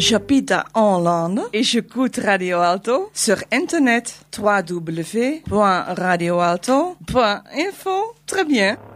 J'habite à Hollande et j'écoute Radio Alto sur internet www.radioalto.info. Très bien.